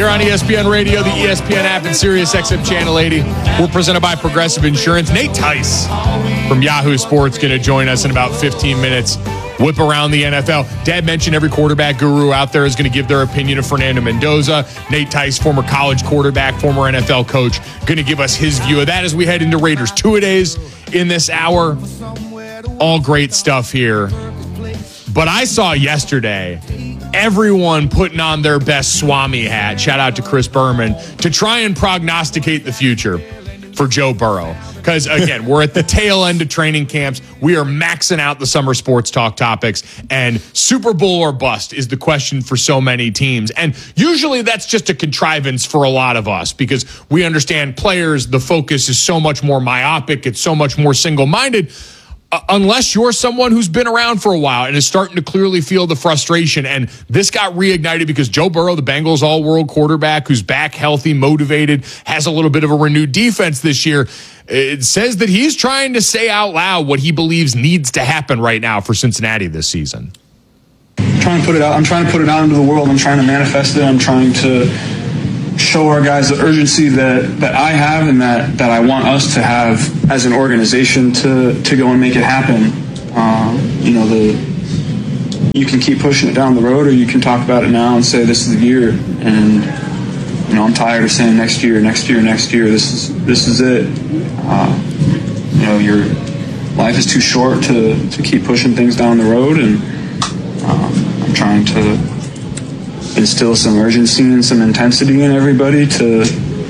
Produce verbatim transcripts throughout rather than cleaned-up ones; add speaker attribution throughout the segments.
Speaker 1: Here on E S P N Radio, the E S P N app, and Sirius X M Channel eighty. We're presented by Progressive Insurance. Nate Tice from Yahoo Sports going to join us in about fifteen minutes. Whip around the N F L. Dad mentioned every quarterback guru out there is going to give their opinion of Fernando Mendoza. Nate Tice, former college quarterback, former N F L coach, going to give us his view of that as we head into Raiders two-a-days in this hour. All great stuff here. But I saw yesterday everyone putting on their best Swami hat, shout out to Chris Berman, to try and prognosticate the future for Joe Burrow. Because, again, we're at the tail end of training camps. We are maxing out the summer sports talk topics. And Super Bowl or bust is the question for so many teams. And usually that's just a contrivance for a lot of us because we understand players, the focus is so much more myopic. It's so much more single-minded. Uh, unless you're someone who's been around for a while and is starting to clearly feel the frustration. And this got reignited because Joe Burrow, the Bengals all-world quarterback who's back healthy, motivated, has a little bit of a renewed defense this year. It says that he's trying to say out loud what he believes needs to happen right now for Cincinnati this season.
Speaker 2: I'm trying to put it out. I'm trying to put it out into the world. I'm trying to manifest it. I'm trying to show our guys the urgency that, that I have and that, that I want us to have as an organization to, to go and make it happen. Um, you know, the you can keep pushing it down the road or you can talk about it now and say this is the year. And, you know, I'm tired of saying next year, next year, next year. This is this is it. Uh, you know, your life is too short to, to keep pushing things down the road. And um, I'm trying to instill some urgency and some intensity in everybody to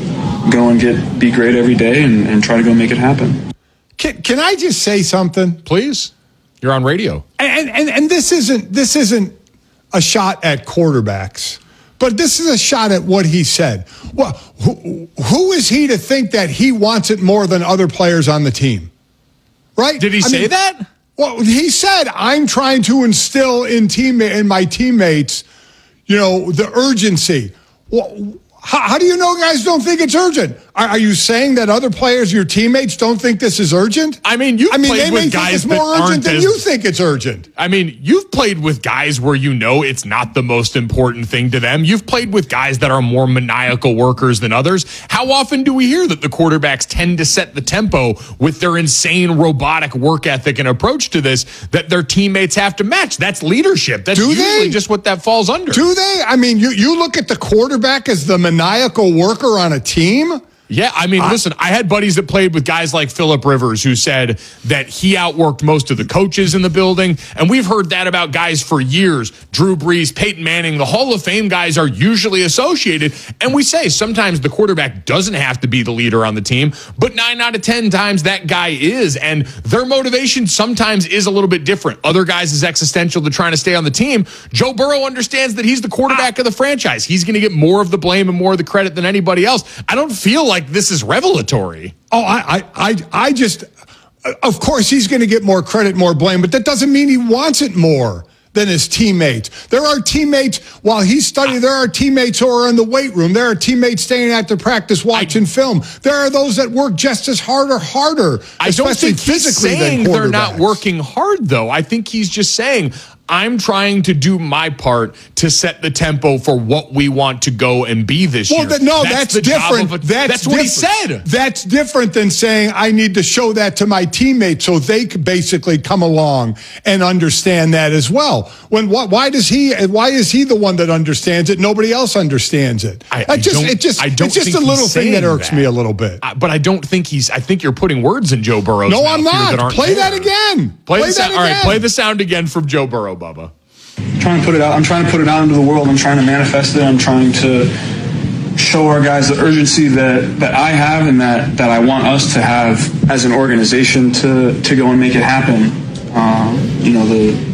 Speaker 2: go and get be great every day and, and try to go make it happen.
Speaker 3: Can, can I just say something,
Speaker 1: please? You're on radio,
Speaker 3: and and and this isn't this isn't a shot at quarterbacks, but this is a shot at what he said. Well, who, who is he to think that he wants it more than other players on the team? Right?
Speaker 1: Did he
Speaker 3: I
Speaker 1: say
Speaker 3: mean,
Speaker 1: that?
Speaker 3: Well, he said, "I'm trying to instill in team in my teammates." You know, the urgency. Well, how, how do you know guys don't think it's urgent? Are, are you saying that other players, your teammates, don't think this is urgent?
Speaker 1: I mean, you've
Speaker 3: I mean,
Speaker 1: played
Speaker 3: they
Speaker 1: with
Speaker 3: may
Speaker 1: guys
Speaker 3: think it's more
Speaker 1: that
Speaker 3: urgent
Speaker 1: aren't
Speaker 3: than
Speaker 1: as,
Speaker 3: you think it's urgent.
Speaker 1: I mean, you've played with guys where you know it's not the most important thing to them. You've played with guys that are more maniacal workers than others. How often do we hear that the quarterbacks tend to set the tempo with their insane robotic work ethic and approach to this that their teammates have to match? That's leadership. That's
Speaker 3: do
Speaker 1: usually
Speaker 3: they?
Speaker 1: just what that falls under.
Speaker 3: Do they? I mean, you, you look at the quarterback as the maniacal worker on a team?
Speaker 1: Yeah, I mean, listen, I had buddies that played with guys like Phillip Rivers who said that he outworked most of the coaches in the building, and we've heard that about guys for years. Drew Brees, Peyton Manning, the Hall of Fame guys are usually associated, and we say sometimes the quarterback doesn't have to be the leader on the team, but nine out of ten times that guy is, and their motivation sometimes is a little bit different. Other guys is existential to trying to stay on the team. Joe Burrow understands that he's the quarterback of the franchise. He's going to get more of the blame and more of the credit than anybody else. I don't feel like this is revelatory.
Speaker 3: Oh, I, I, I, I just, of course, he's going to get more credit, more blame, but that doesn't mean he wants it more than his teammates. There are teammates, while he's studying, there are teammates who are in the weight room. There are teammates staying after practice watching I, film. There are those that work just as hard or harder,
Speaker 1: I
Speaker 3: especially
Speaker 1: don't think
Speaker 3: physically
Speaker 1: he's saying
Speaker 3: than
Speaker 1: they're not
Speaker 3: quarterbacks.
Speaker 1: working hard, though. I think he's just saying, I'm trying to do my part to set the tempo for what we want to go and be this
Speaker 3: well,
Speaker 1: year.
Speaker 3: Well, no,
Speaker 1: that's,
Speaker 3: that's different.
Speaker 1: A,
Speaker 3: that's,
Speaker 1: that's what
Speaker 3: different.
Speaker 1: he said.
Speaker 3: That's different than saying I need to show that to my teammates so they could basically come along and understand that as well. When why, why does he? Why is he the one that understands it? Nobody else understands it.
Speaker 1: I,
Speaker 3: I just,
Speaker 1: don't,
Speaker 3: it just,
Speaker 1: I don't
Speaker 3: it's just
Speaker 1: think
Speaker 3: a little thing that irks
Speaker 1: that.
Speaker 3: me a little bit.
Speaker 1: Uh, but I don't think he's. I think you're putting words in Joe Burrow's
Speaker 3: no,
Speaker 1: mouth.
Speaker 3: I'm not.
Speaker 1: That
Speaker 3: play
Speaker 1: there.
Speaker 3: that again.
Speaker 1: Play,
Speaker 3: play
Speaker 1: the
Speaker 3: that
Speaker 1: sound.
Speaker 3: again.
Speaker 1: All right, play the sound again from Joe Burrow, Bubba.
Speaker 2: I'm trying to put it out. I'm trying to put it out into the world. I'm trying to manifest it. I'm trying to show our guys the urgency that, that I have and that, that I want us to have as an organization to, to go and make it happen. Um, you know, the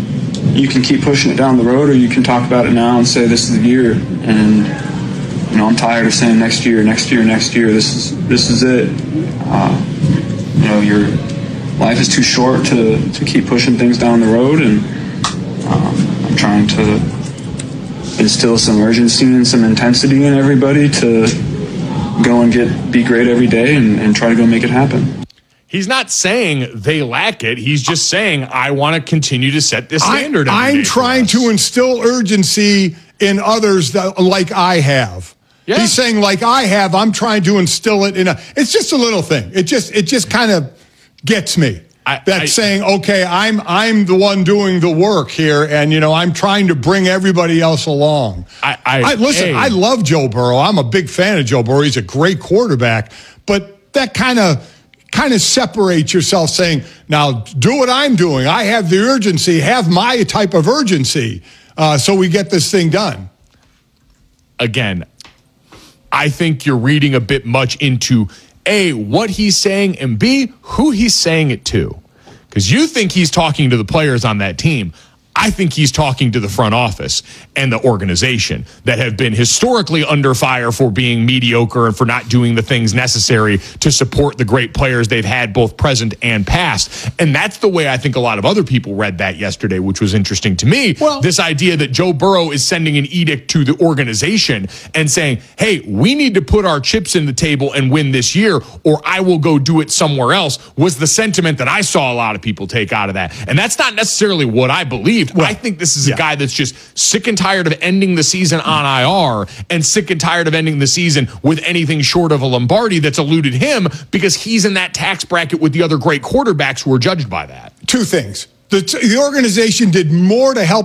Speaker 2: you can keep pushing it down the road or you can talk about it now and say this is the year. And, you know, I'm tired of saying next year, next year, next year. This is this is it. Uh, you know, your life is too short to, to keep pushing things down the road. And um, I'm trying to instill some urgency and some intensity in everybody to go and get be great every day and, and try to go make it happen.
Speaker 1: He's not saying they lack it. He's just saying, I want to continue to set this standard.
Speaker 3: I, I'm trying to instill urgency in others that, like I have.
Speaker 1: Yeah.
Speaker 3: He's saying, like I have, I'm trying to instill it in a. It's just a little thing. It just it just kind of gets me.
Speaker 1: I,
Speaker 3: That's
Speaker 1: I,
Speaker 3: saying, okay, I'm I'm the one doing the work here, and you know I'm trying to bring everybody else along.
Speaker 1: I, I,
Speaker 3: I listen.
Speaker 1: hey.
Speaker 3: I love Joe Burrow. I'm a big fan of Joe Burrow. He's a great quarterback, but that kind of kind of separates yourself, saying, now do what I'm doing. I have the urgency. Have my type of urgency, uh, so we get this thing done.
Speaker 1: Again, I think you're reading a bit much into A, what he's saying, and B, who he's saying it to. Because you think he's talking to the players on that team. I think he's talking to the front office and the organization that have been historically under fire for being mediocre and for not doing the things necessary to support the great players they've had both present and past. And that's the way I think a lot of other people read that yesterday, which was interesting to me.
Speaker 3: Well,
Speaker 1: this idea that Joe Burrow is sending an edict to the organization and saying, hey, we need to put our chips in the table and win this year, or I will go do it somewhere else, was the sentiment that I saw a lot of people take out of that. And that's not necessarily what I believe. Well, I think this is
Speaker 3: yeah.
Speaker 1: a guy that's just sick and tired of ending the season on I R and sick and tired of ending the season with anything short of a Lombardi that's eluded him because he's in that tax bracket with the other great quarterbacks who are judged by that.
Speaker 3: Two things. The, the organization did more to help